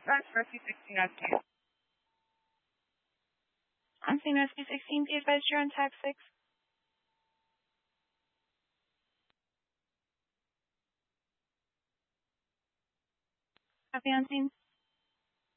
Dispatch Rescue 16 Rescue. On scene Rescue 16, be advised you're on tag 6. Copy on scene.